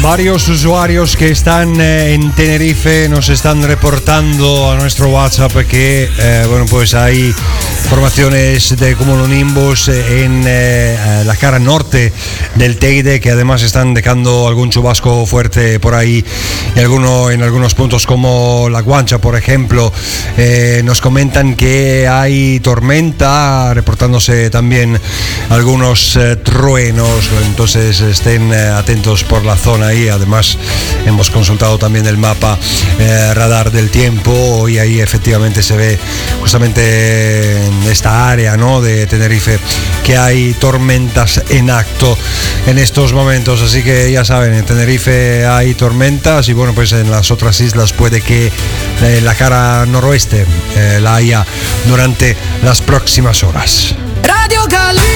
Varios usuarios que están en Tenerife nos están reportando a nuestro WhatsApp que bueno, pues hay formaciones de cumulonimbus en la cara norte del Teide, que además están dejando algún chubasco fuerte por ahí, y en algunos puntos como La Guancha, por ejemplo. Nos comentan que hay tormenta, reportándose también algunos truenos, entonces estén atentos por la zona. Y además hemos consultado también el mapa radar del tiempo, y ahí efectivamente se ve justamente en esta área, ¿no?, de Tenerife, que hay tormentas en acto en estos momentos. Así que ya saben, en Tenerife hay tormentas, y bueno, pues en las otras islas puede que la cara noroeste la haya durante las próximas horas. Radio Cali.